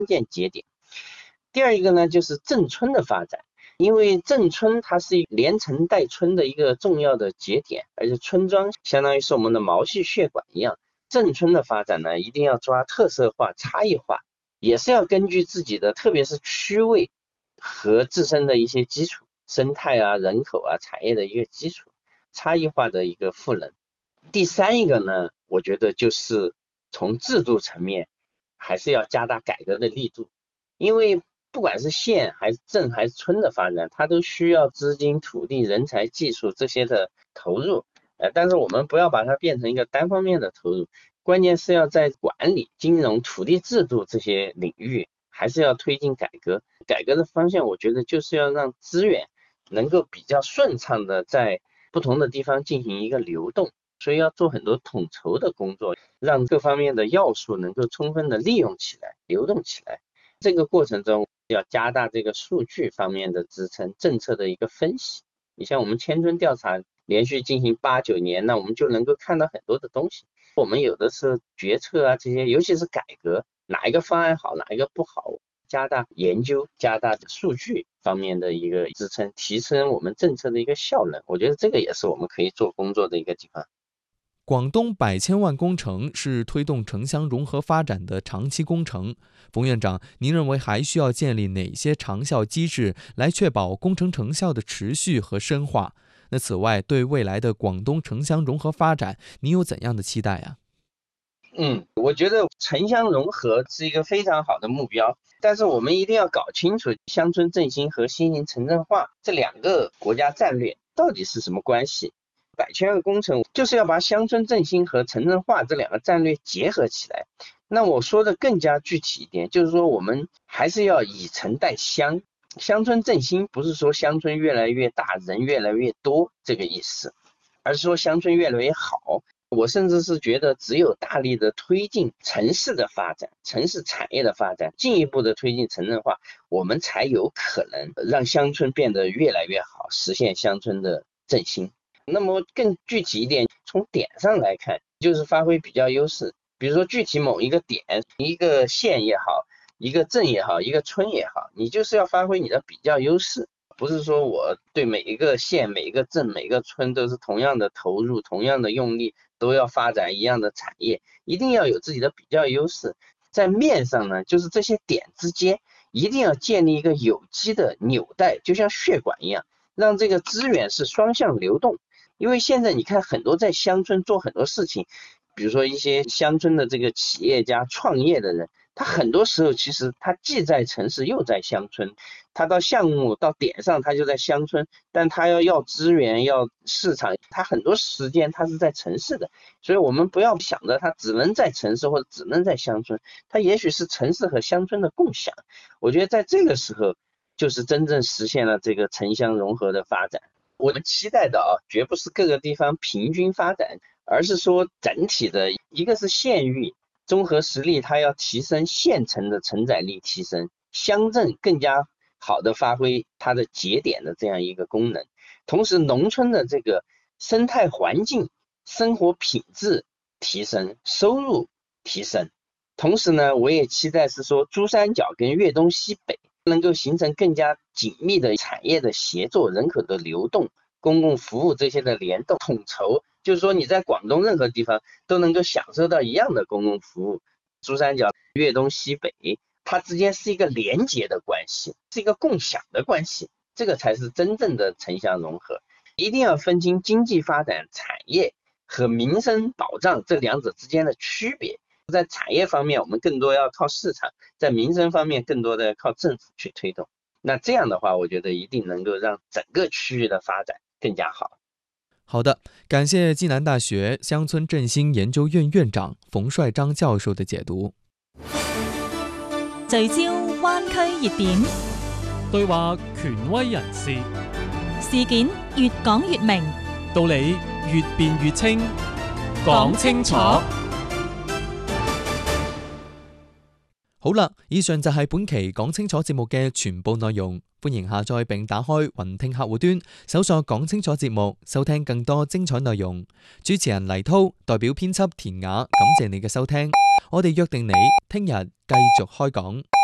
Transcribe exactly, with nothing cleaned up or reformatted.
键节点。第二一个呢，就是镇村的发展，因为镇村它是连城带村的一个重要的节点，而且村庄相当于是我们的毛细血管一样。镇村的发展呢，一定要抓特色化、差异化，也是要根据自己的，特别是区位和自身的一些基础生态啊、人口啊、产业的一个基础差异化的一个赋能。第三一个呢，我觉得就是从制度层面还是要加大改革的力度，因为不管是县还是镇还是村的发展，它都需要资金、土地、人才、技术这些的投入。呃，但是我们不要把它变成一个单方面的投入，关键是要在管理、金融、土地制度这些领域，还是要推进改革。改革的方向，我觉得就是要让资源能够比较顺畅的在不同的地方进行一个流动，所以要做很多统筹的工作，让各方面的要素能够充分的利用起来、流动起来。这个过程中要加大这个数据方面的支撑，政策的一个分析。你像我们千村调查连续进行八九年，那我们就能够看到很多的东西。我们有的是决策啊，这些尤其是改革，哪一个方案好，哪一个不好，加大研究，加大数据方面的一个支撑，提升我们政策的一个效能。我觉得这个也是我们可以做工作的一个地方。 广东百千万工程是推动城乡融合发展的长期工程。冯院长，您认为还需要建立哪些长效机制，来确保工程成效的持续和深化？那此外，对未来的广东城乡融合发展，您有怎样的期待啊？ 嗯，我觉得城乡融合是一个非常好的目标，但是我们一定要搞清楚乡村振兴和新型城镇化这两个国家战略到底是什么关系。百千万工程就是要把乡村振兴和城镇化这两个战略结合起来。那我说的更加具体一点，就是说我们还是要以城带乡。乡村振兴不是说乡村越来越大，人越来越多这个意思，而是说乡村越来越好。我甚至是觉得，只有大力的推进城市的发展、城市产业的发展，进一步的推进城镇化，我们才有可能让乡村变得越来越好，实现乡村的振兴。那么更具体一点，从点上来看，就是发挥比较优势。比如说具体某一个点，一个县也好，一个镇也好，一个村也好，你就是要发挥你的比较优势。不是说我对每一个县、每一个镇、每个村都是同样的投入、同样的用力，都要发展一样的产业，一定要有自己的比较优势。在面上呢，就是这些点之间一定要建立一个有机的纽带，就像血管一样，让这个资源是双向流动。因为现在你看很多在乡村做很多事情，比如说一些乡村的这个企业家、创业的人，他很多时候其实他既在城市又在乡村，他到项目到点上他就在乡村，但他要要资源要市场，他很多时间他是在城市的。所以我们不要想着他只能在城市或者只能在乡村，他也许是城市和乡村的共享。我觉得在这个时候就是真正实现了这个城乡融合的发展。我们期待的啊，绝不是各个地方平均发展，而是说整体的，一个是县域综合实力，它要提升县城的承载力提升，乡镇更加好的发挥它的节点的这样一个功能，同时农村的这个生态环境、生活品质提升，收入提升。同时呢，我也期待是说珠三角跟粤东西北能够形成更加紧密的产业的协作、人口的流动、公共服务这些的联动统筹，就是说你在广东任何地方都能够享受到一样的公共服务。珠三角、粤东西北它之间是一个连结的关系，是一个共享的关系，这个才是真正的城乡融合。一定要分清经济发展、产业和民生保障这两者之间的区别。在产业方面我们更多要靠市场，在民生方面更多的靠政府去推动。那这样的话，我觉得一定能够让整个区域的发展更加好。 好的，感谢暨南大学乡村振兴研究院院长冯帅章教授的解读。 聚焦灣區熱點， 對話權威人士， 事件越講越明， 道理越辯越清，講清楚。 好啦，以上就係本期講清楚節目嘅全部內容。歡迎下載並打開雲聽客戶端，搜索講清楚節目，收聽更多精彩內容。主持人黎滔代表編輯田雅，感謝你嘅收聽。我哋約定你聽日繼續開講。